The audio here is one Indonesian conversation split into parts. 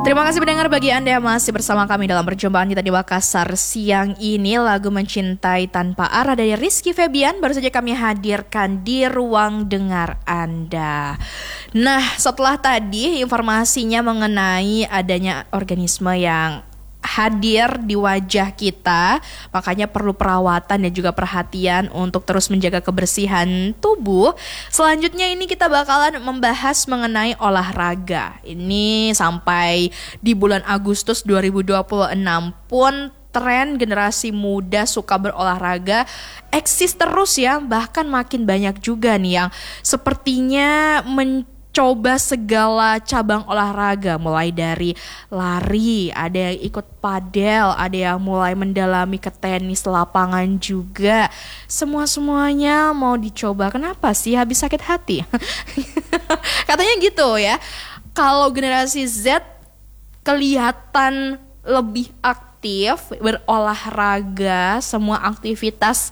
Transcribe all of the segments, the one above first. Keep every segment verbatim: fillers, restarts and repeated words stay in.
Terima kasih pendengar, bagi Anda yang masih bersama kami dalam perjumpaan kita di Makassar siang ini. Lagu Mencintai Tanpa Arah dari Rizky Febian baru saja kami hadirkan di ruang dengar Anda. Nah, setelah tadi informasinya mengenai adanya organisme yang hadir di wajah kita, makanya perlu perawatan dan juga perhatian untuk terus menjaga kebersihan tubuh. Selanjutnya ini kita bakalan membahas mengenai olahraga. Ini sampai di bulan Agustus dua ribu dua puluh enam pun tren generasi muda suka berolahraga eksis terus ya. Bahkan makin banyak juga nih yang sepertinya men coba segala cabang olahraga, mulai dari lari, ada yang ikut padel, ada yang mulai mendalami ke tenis lapangan juga. Semua-semuanya mau dicoba. Kenapa sih? Habis sakit hati? Katanya gitu ya. Kalau generasi Z kelihatan lebih aktif berolahraga, semua aktivitas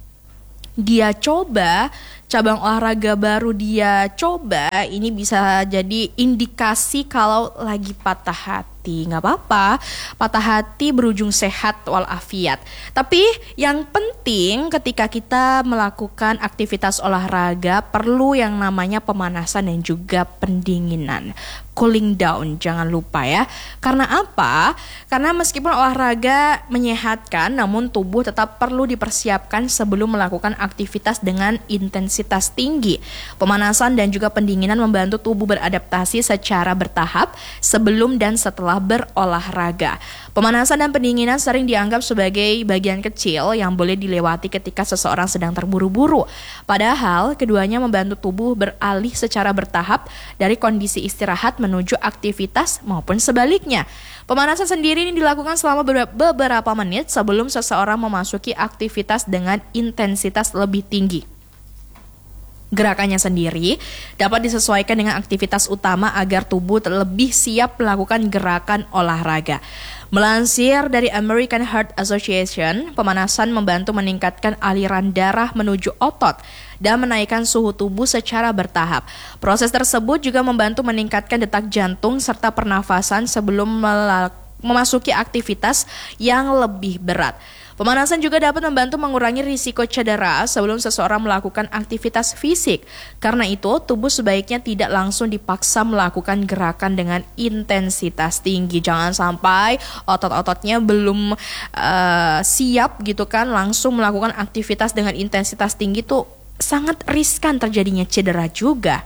dia coba, cabang olahraga baru dia coba. Ini bisa jadi indikasi kalau lagi patah hati. Gak apa-apa, patah hati berujung sehat walafiat. Tapi yang penting ketika kita melakukan aktivitas olahraga perlu yang namanya pemanasan dan juga pendinginan, cooling down, jangan lupa ya. Karena apa? Karena meskipun olahraga menyehatkan, namun tubuh tetap perlu dipersiapkan sebelum melakukan aktivitas dengan intensitas tinggi. Pemanasan dan juga pendinginan membantu tubuh beradaptasi secara bertahap sebelum dan setelah berolahraga. Pemanasan dan pendinginan sering dianggap sebagai bagian kecil yang boleh dilewati ketika seseorang sedang terburu-buru. Padahal keduanya membantu tubuh beralih secara bertahap dari kondisi istirahat menuju aktivitas maupun sebaliknya. Pemanasan sendiri ini dilakukan selama beberapa menit sebelum seseorang memasuki aktivitas dengan intensitas lebih tinggi. Gerakannya sendiri dapat disesuaikan dengan aktivitas utama agar tubuh lebih siap melakukan gerakan olahraga. Melansir dari American Heart Association, pemanasan membantu meningkatkan aliran darah menuju otot dan menaikkan suhu tubuh secara bertahap. Proses tersebut juga membantu meningkatkan detak jantung serta pernafasan sebelum melakukan memasuki aktivitas yang lebih berat. Pemanasan juga dapat membantu mengurangi risiko cedera sebelum seseorang melakukan aktivitas fisik. Karena itu, tubuh sebaiknya tidak langsung dipaksa melakukan gerakan dengan intensitas tinggi. Jangan sampai otot-ototnya belum uh, siap gitu kan, langsung melakukan aktivitas dengan intensitas tinggi, tuh sangat riskan terjadinya cedera juga.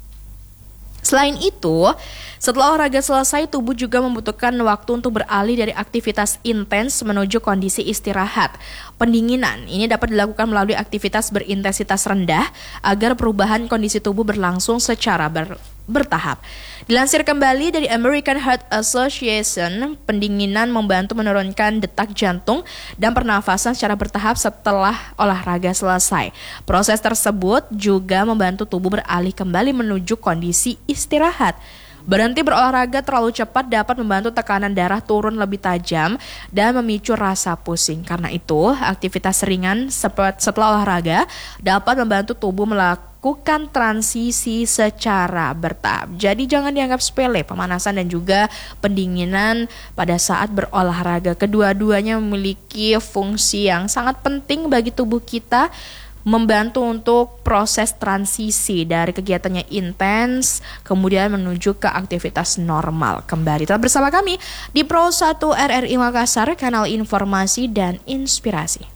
Selain itu, setelah olahraga selesai, tubuh juga membutuhkan waktu untuk beralih dari aktivitas intens menuju kondisi istirahat. Pendinginan ini dapat dilakukan melalui aktivitas berintensitas rendah agar perubahan kondisi tubuh berlangsung secara ber- bertahap. Dilansir kembali dari American Heart Association, pendinginan membantu menurunkan detak jantung dan pernafasan secara bertahap setelah olahraga selesai. Proses tersebut juga membantu tubuh beralih kembali menuju kondisi istirahat. Berhenti berolahraga terlalu cepat dapat membantu tekanan darah turun lebih tajam dan memicu rasa pusing. Karena itu, aktivitas ringan setelah olahraga dapat membantu tubuh melakukan transisi secara bertahap. Jadi jangan dianggap sepele pemanasan dan juga pendinginan pada saat berolahraga. Kedua-duanya memiliki fungsi yang sangat penting bagi tubuh kita, membantu untuk proses transisi dari kegiatannya intens kemudian menuju ke aktivitas normal kembali. Tetap bersama kami di Pro satu R R I Makassar, kanal informasi dan inspirasi.